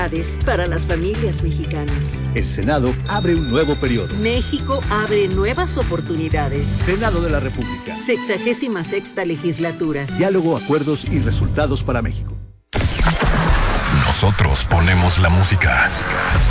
para las familias mexicanas. El Senado abre un nuevo periodo. México abre nuevas oportunidades. Senado de la República. 66ª legislatura. Diálogo, acuerdos y resultados para México. Nosotros ponemos la música.